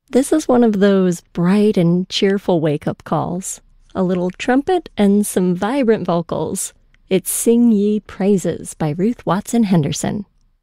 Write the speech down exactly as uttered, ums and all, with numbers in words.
This is one of those bright and cheerful wake-up calls. A little trumpet and some vibrant vocals. It's Sing Ye Praises by Ruth Watson Henderson.